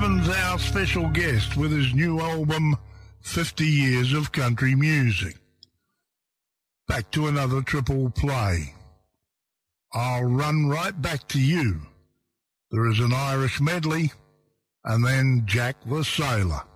Evans our special guest with his new album, 50 Years of Country Music. Back to another triple play. I'll Run Right Back to You. There is an Irish medley, and then Jack the Sailor.